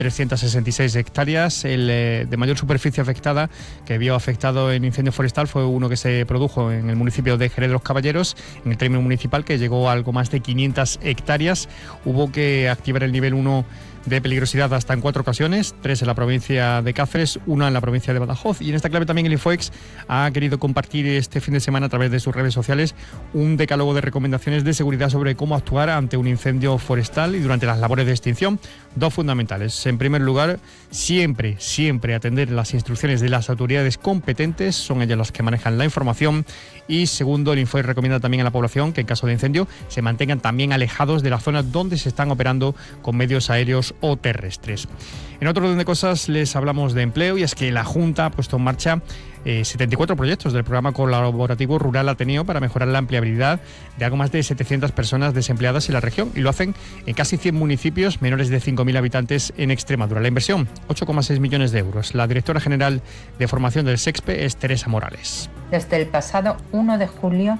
366 hectáreas. El de mayor superficie afectada, que vio afectado en incendio forestal, fue uno que se produjo en el municipio de Jerez de los Caballeros, en el término municipal, que llegó a algo más de 500 hectáreas. Hubo que activar el nivel 1 de peligrosidad hasta en 4 ocasiones, 3 en la provincia de Cáceres, 1 en la provincia de Badajoz. Y en esta clave también el Infoex ha querido compartir este fin de semana a través de sus redes sociales un decálogo de recomendaciones de seguridad sobre cómo actuar ante un incendio forestal y durante las labores de extinción. 2 fundamentales. En primer lugar, siempre atender las instrucciones de las autoridades competentes, son ellas las que manejan la información. Y segundo, el Infoex recomienda también a la población que en caso de incendio se mantengan también alejados de las zonas donde se están operando con medios aéreos o terrestres. En otro orden de cosas les hablamos de empleo, y es que la Junta ha puesto en marcha 74 proyectos del programa colaborativo Rural Ateneo para mejorar la empleabilidad de algo más de 700 personas desempleadas en la región, y lo hacen en casi 100 municipios menores de 5.000 habitantes en Extremadura. La inversión, 8,6 millones de euros. La directora general de formación del SEXPE es Teresa Morales. Desde el pasado 1 de julio,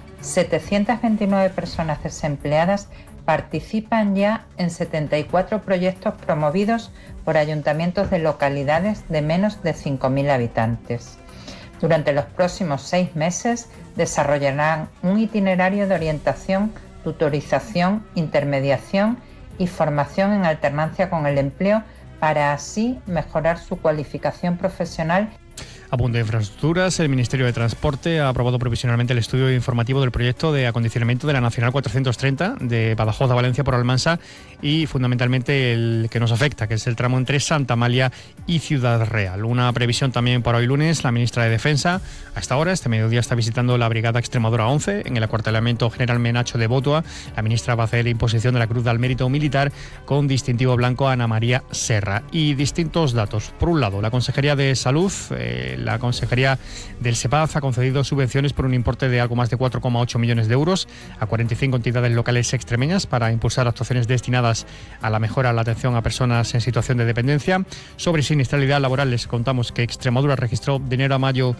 729 personas desempleadas participan ya en 74 proyectos promovidos por ayuntamientos de localidades de menos de 5.000 habitantes. Durante los próximos 6 meses desarrollarán un itinerario de orientación, tutorización, intermediación y formación en alternancia con el empleo para así mejorar su cualificación profesional. A punto de infraestructuras, el Ministerio de Transporte ha aprobado provisionalmente el estudio informativo del proyecto de acondicionamiento de la Nacional 430 de Badajoz a Valencia por Almansa, y fundamentalmente el que nos afecta, que es el tramo entre Santa Amalia y Ciudad Real. Una previsión también para hoy lunes. La ministra de Defensa, a esta hora, este mediodía, está visitando la Brigada Extremadura 11 en el acuartelamiento General Menacho de Botua. La ministra va a hacer la imposición de la Cruz al Mérito Militar con distintivo blanco a Ana María Serra. Y distintos datos. Por un lado, la Consejería de Salud, la Consejería del SEPAZ ha concedido subvenciones por un importe de algo más de 4,8 millones de euros a 45 entidades locales extremeñas para impulsar actuaciones destinadas a la mejora de la atención a personas en situación de dependencia. Sobre siniestralidad laboral les contamos que Extremadura registró de enero a mayo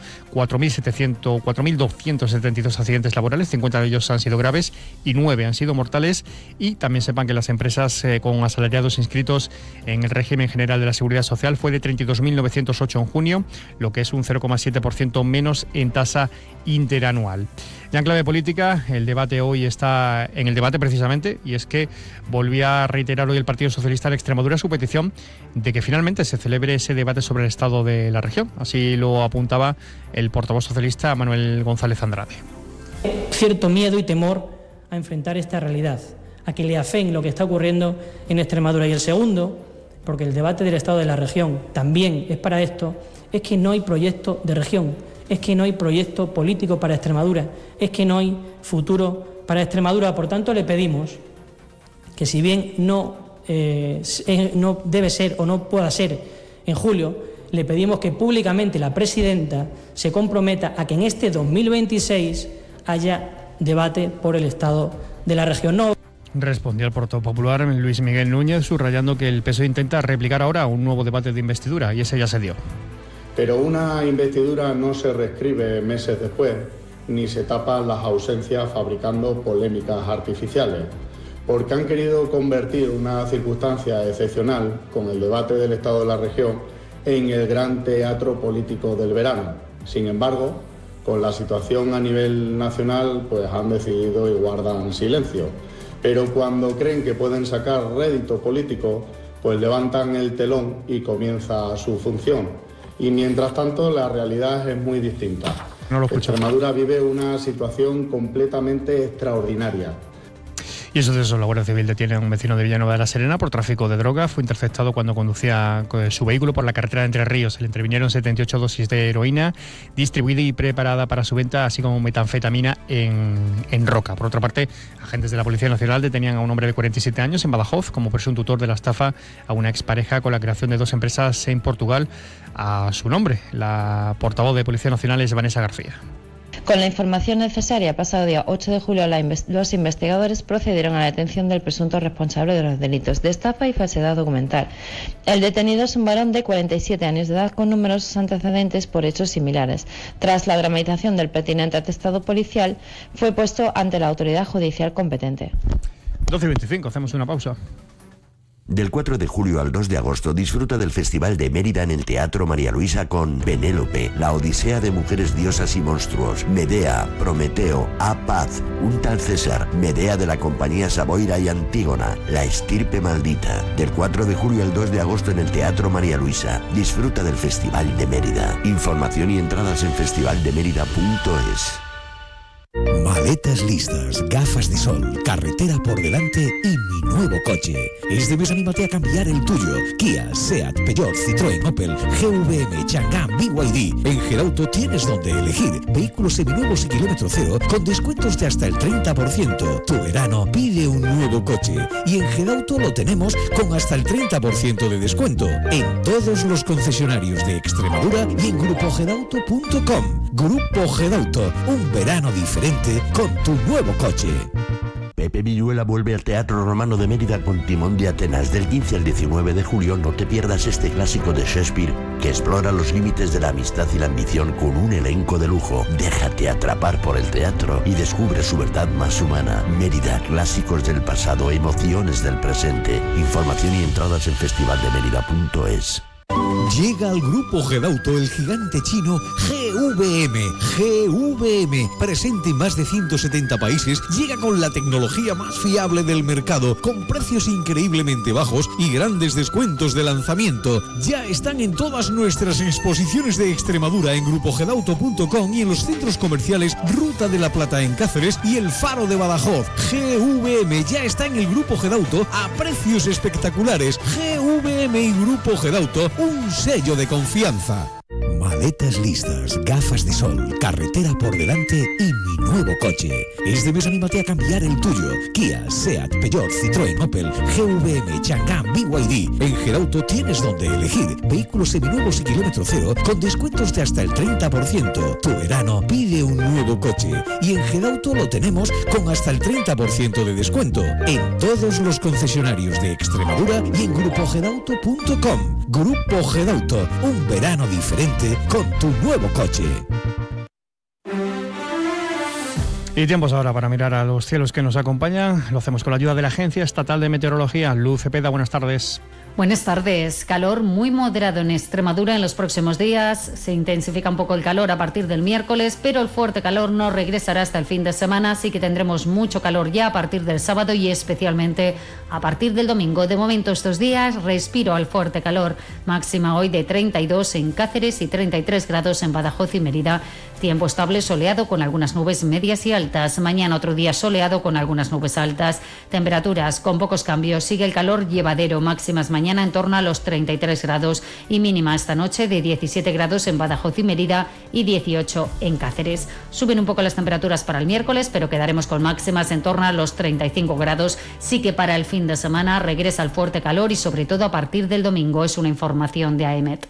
4.272 accidentes laborales, 50 de ellos han sido graves y 9 han sido mortales. Y también sepan que las empresas con asalariados inscritos en el régimen general de la Seguridad Social fue de 32.908 en junio, lo que es un 0,7% menos en tasa interanual. Ya en clave política, el debate hoy está en el debate precisamente, y es que volvía a reiterar hoy el Partido Socialista en Extremadura su petición de que finalmente se celebre ese debate sobre el estado de la región. Así lo apuntaba el portavoz socialista Manuel González Andrade. Cierto miedo y temor a enfrentar esta realidad, a que le afeen lo que está ocurriendo en Extremadura. Y el segundo, porque el debate del estado de la región también es para esto, es que no hay proyecto de región, es que no hay proyecto político para Extremadura, es que no hay futuro para Extremadura. Por tanto, le pedimos que, si bien no debe ser o no pueda ser en julio, le pedimos que públicamente la presidenta se comprometa a que en este 2026 haya debate por el estado de la región. No. Respondió el portavoz popular Luis Miguel Núñez, subrayando que el PSOE intenta replicar ahora un nuevo debate de investidura, y ese ya se dio. Pero una investidura no se reescribe meses después, ni se tapan las ausencias fabricando polémicas artificiales, porque han querido convertir una circunstancia excepcional, con el debate del estado de la región, en el gran teatro político del verano. Sin embargo, con la situación a nivel nacional, pues han decidido y guardan silencio. Pero cuando creen que pueden sacar rédito político, pues levantan el telón y comienza su función. Y mientras tanto, la realidad es muy distinta. Extremadura vive una situación completamente extraordinaria. Y eso de eso, la Guardia Civil detiene a un vecino de Villanueva de la Serena por tráfico de droga. Fue interceptado cuando conducía su vehículo por la carretera de Entre Ríos. Se le intervinieron 78 dosis de heroína distribuida y preparada para su venta, así como metanfetamina en Roca. Por otra parte, agentes de la Policía Nacional detenían a un hombre de 47 años en Badajoz como presunto autor de la estafa a una expareja con la creación de 2 empresas en Portugal a su nombre. La portavoz de Policía Nacional es Vanessa García. Con la información necesaria, pasado día 8 de julio, los investigadores procedieron a la detención del presunto responsable de los delitos de estafa y falsedad documental. El detenido es un varón de 47 años de edad con numerosos antecedentes por hechos similares. Tras la dramatización del pertinente atestado policial, fue puesto ante la autoridad judicial competente. 12:25, hacemos una pausa. Del 4 de julio al 2 de agosto disfruta del Festival de Mérida en el Teatro María Luisa con Penélope, La Odisea de Mujeres Diosas y Monstruos, Medea, Prometeo, A Paz, Un Tal César, Medea de la Compañía Saboira y Antígona, La Estirpe Maldita. Del 4 de julio al 2 de agosto en el Teatro María Luisa. Disfruta del Festival de Mérida. Información y entradas en festivaldemerida.es. Maletas listas, gafas de sol, carretera por delante y mi nuevo coche. Este mes anímate a cambiar el tuyo. Kia, Seat, Peugeot, Citroën, Opel, GVM, Chang'an, BYD. En Gedauto tienes donde elegir. Vehículos seminuevos y kilómetro cero con descuentos de hasta el 30%. Tu verano pide un nuevo coche. Y en Gedauto lo tenemos con hasta el 30% de descuento. En todos los concesionarios de Extremadura y en grupogedauto.com. Grupo Gedauto, un verano diferente con tu nuevo coche. Pepe Villuela vuelve al Teatro Romano de Mérida con Timón de Atenas. Del 15 al 19 de julio no te pierdas este clásico de Shakespeare que explora los límites de la amistad y la ambición con un elenco de lujo. Déjate atrapar por el teatro y descubre su verdad más humana. Mérida, clásicos del pasado, emociones del presente. Información y entradas en festivaldemerida.es. Llega al Grupo Gedauto el gigante chino GVM, presente en más de 170 países, llega con la tecnología más fiable del mercado, con precios increíblemente bajos y grandes descuentos de lanzamiento. Ya están en todas nuestras exposiciones de Extremadura en grupogedauto.com y en los centros comerciales Ruta de la Plata en Cáceres y El Faro de Badajoz. GVM ya está en el Grupo Gedauto a precios espectaculares. GVM y Grupo Gedauto, un sello de confianza. Maletas listas, gafas de sol, carretera por delante y mi nuevo coche. Este mes anímate a cambiar el tuyo. Kia, Seat, Peugeot, Citroën, Opel, GVM, Chang'an, BYD. En Gedauto tienes donde elegir. Vehículos seminuevos y kilómetro cero con descuentos de hasta el 30%. Tu verano pide un nuevo coche. Y en Gedauto lo tenemos con hasta el 30% de descuento. En todos los concesionarios de Extremadura y en grupogedauto.com. Grupo Gedauto, un verano diferente con tu nuevo coche. Y tiempos ahora para mirar a los cielos que nos acompañan. Lo hacemos con la ayuda de la Agencia Estatal de Meteorología. Luz Cepeda, buenas tardes. Buenas tardes. Calor muy moderado en Extremadura en los próximos días. Se intensifica un poco el calor a partir del miércoles, pero el fuerte calor no regresará hasta el fin de semana, así que tendremos mucho calor ya a partir del sábado y especialmente a partir del domingo. De momento estos días respiro al fuerte calor. Máxima hoy de 32 en Cáceres y 33 grados en Badajoz y Mérida. Tiempo estable soleado con algunas nubes medias y altas. Mañana otro día soleado con algunas nubes altas. Temperaturas con pocos cambios. Sigue el calor llevadero. Máximas mañana en torno a los 33 grados y mínima esta noche de 17 grados en Badajoz y Mérida y 18 en Cáceres. Suben un poco las temperaturas para el miércoles, pero quedaremos con máximas en torno a los 35 grados. Sí que para el fin de semana regresa el fuerte calor y sobre todo a partir del domingo. Es una información de AEMET.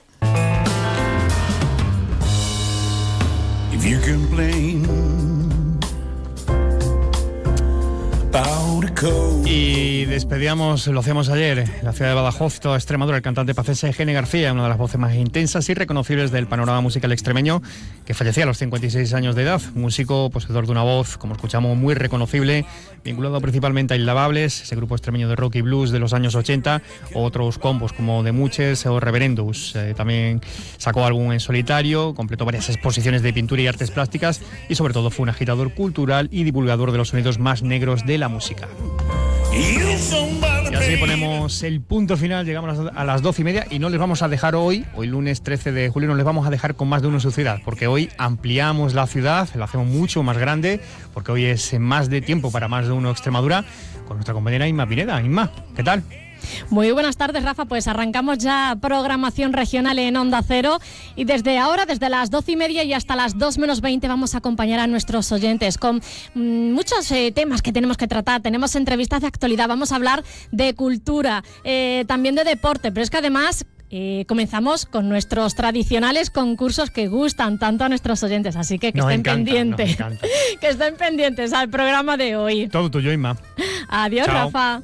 Y despedíamos, lo hacíamos ayer, en la ciudad de Badajoz, toda Extremadura, el cantante pacese Gene García, una de las voces más intensas y reconocibles del panorama musical extremeño, que fallecía a los 56 años de edad. Músico, poseedor de una voz, como escuchamos, muy reconocible, vinculado principalmente a Inlavables, ese grupo extremeño de rock y blues de los años 80, otros combos como The Muches o Reverendus. También sacó álbum en solitario, completó varias exposiciones de pintura y artes plásticas y sobre todo fue un agitador cultural y divulgador de los sonidos más negros de la música. Y así ponemos el punto final, llegamos a las 12:30 y no les vamos a dejar hoy lunes 13 de julio, no les vamos a dejar con más de uno en su ciudad, porque hoy ampliamos la ciudad, la hacemos mucho más grande, porque hoy es más de tiempo para más de uno Extremadura, con nuestra compañera Inma Pineda. Inma, ¿qué tal? Muy buenas tardes, Rafa. Pues arrancamos ya programación regional en Onda Cero y desde ahora, desde las 12:30 y hasta las 2 menos 20 vamos a acompañar a nuestros oyentes con muchos temas que tenemos que tratar. Tenemos entrevistas de actualidad, vamos a hablar de cultura, también de deporte, pero es que además comenzamos con nuestros tradicionales concursos que gustan tanto a nuestros oyentes, así que estén pendientes, que estén pendientes al programa de hoy. Todo tuyo, Inma. Adiós. Chao. Rafa.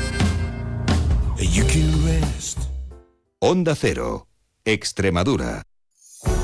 Onda Cero, Extremadura.